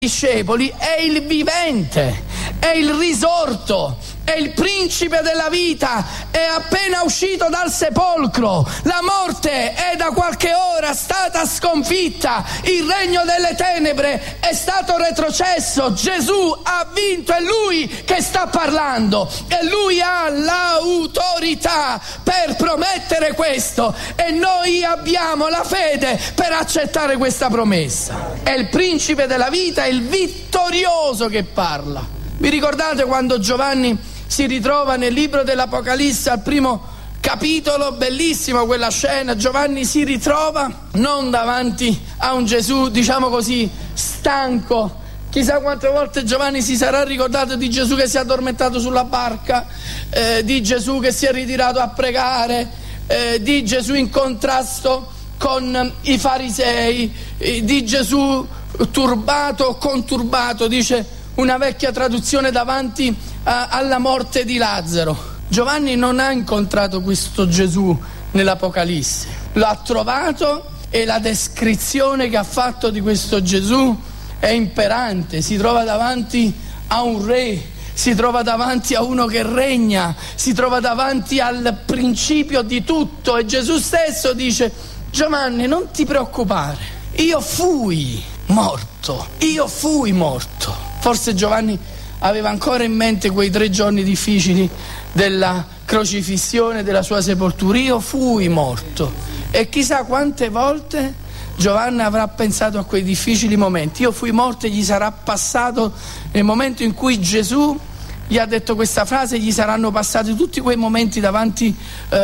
discepoli è il vivente, è il risorto, è il principe della vita, è appena uscito dal sepolcro, la morte è da qualche ora stata sconfitta, il regno delle tenebre è stato retrocesso, Gesù ha vinto, è Lui che sta parlando e Lui ha l'autorità per promettere questo e noi abbiamo la fede per accettare questa promessa. È il principe della vita, è il vittorioso che parla. Vi ricordate quando Giovanni si ritrova nel libro dell'Apocalisse al primo capitolo, bellissima quella scena, Giovanni si ritrova non davanti a un Gesù, diciamo così, stanco. Chissà quante volte Giovanni si sarà ricordato di Gesù che si è addormentato sulla barca, di Gesù che si è ritirato a pregare, di Gesù in contrasto con i farisei, di Gesù turbato o conturbato, dice una vecchia traduzione, davanti alla morte di Lazzaro. Giovanni non ha incontrato questo Gesù nell'Apocalisse, l'ha trovato e la descrizione che ha fatto di questo Gesù è imperante. Si trova davanti a un re, si trova davanti a uno che regna, si trova davanti al principio di tutto e Gesù stesso dice: Giovanni, non ti preoccupare, io fui morto. Forse Giovanni aveva ancora in mente quei 3 giorni difficili della crocifissione, della sua sepoltura. Io fui morto. E chissà quante volte Giovanni avrà pensato a quei difficili momenti. Io fui morto e gli sarà passato, nel momento in cui Gesù gli ha detto questa frase, gli saranno passati tutti quei momenti davanti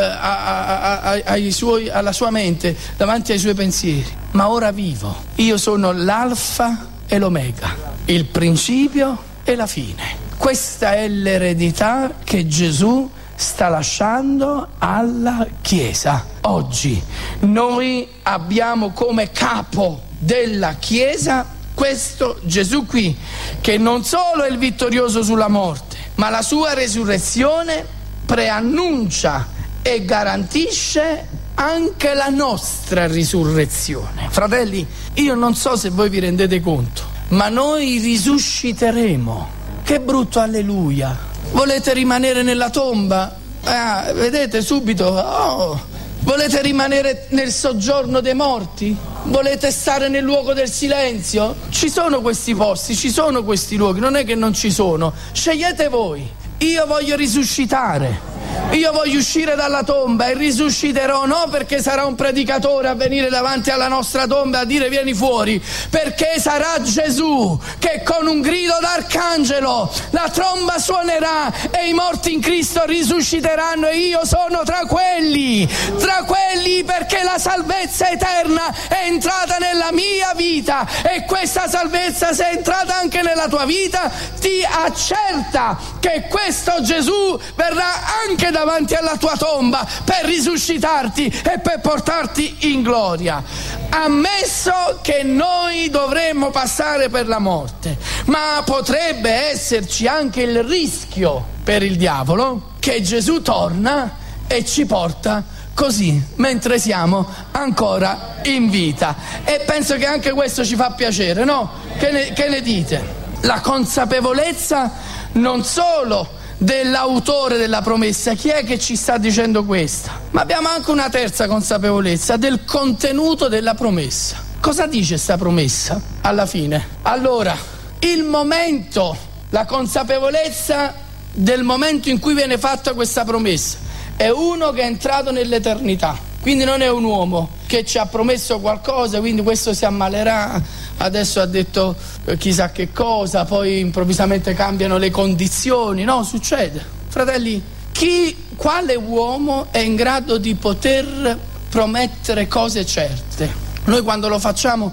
alla sua mente, davanti ai suoi pensieri. Ma ora vivo, io sono l'alfa e l'omega, il principio e la fine. Questa è l'eredità che Gesù sta lasciando alla Chiesa. Oggi noi abbiamo come capo della Chiesa questo Gesù qui, che non solo è il vittorioso sulla morte, ma la sua resurrezione preannuncia e garantisce anche la nostra risurrezione. Fratelli, io non so se voi vi rendete conto, ma noi risusciteremo. Che brutto alleluia! Volete rimanere nella tomba? Vedete subito, volete rimanere nel soggiorno dei morti? Volete stare nel luogo del silenzio? Ci sono questi posti, ci sono questi luoghi, non è che non ci sono. Scegliete voi. Io voglio risuscitare. Io voglio uscire dalla tomba e risusciterò, non perché sarà un predicatore a venire davanti alla nostra tomba a dire vieni fuori, perché sarà Gesù che con un grido d'arcangelo la tromba suonerà e i morti in Cristo risusciteranno e io sono tra quelli, perché la salvezza eterna è entrata nella mia vita e questa salvezza, se è entrata anche nella tua vita, ti accerta che questo Gesù verrà anche davanti alla tua tomba per risuscitarti e per portarti in gloria. Ammesso che noi dovremmo passare per la morte, ma potrebbe esserci anche il rischio per il diavolo che Gesù torna e ci porta così mentre siamo ancora in vita, e penso che anche questo ci fa piacere, no? Che ne dite? La consapevolezza non solo dell'autore della promessa, chi è che ci sta dicendo questa? Ma abbiamo anche una terza consapevolezza, del contenuto della promessa. Cosa dice sta promessa alla fine? Allora, il momento, la consapevolezza del momento in cui viene fatta questa promessa, è uno che è entrato nell'eternità, quindi non è un uomo che ci ha promesso qualcosa, quindi questo si ammalerà, adesso ha detto chissà che cosa, poi improvvisamente cambiano le condizioni. No, succede. Fratelli, quale uomo è in grado di poter promettere cose certe? Noi quando lo facciamo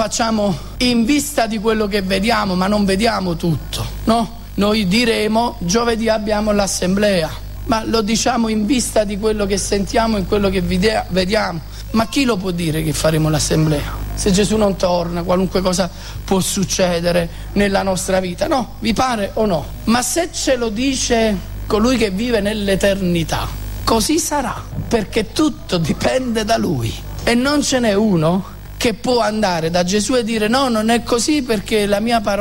in vista di quello che vediamo, ma non vediamo tutto, no? Noi diremo giovedì abbiamo l'assemblea, ma lo diciamo in vista di quello che sentiamo, in quello che vediamo. Ma chi lo può dire che faremo l'assemblea? Se Gesù non torna, qualunque cosa può succedere nella nostra vita, no? Vi pare o no? Ma se ce lo dice colui che vive nell'eternità, così sarà, perché tutto dipende da Lui e non ce n'è uno che può andare da Gesù e dire no, non è così perché la mia parola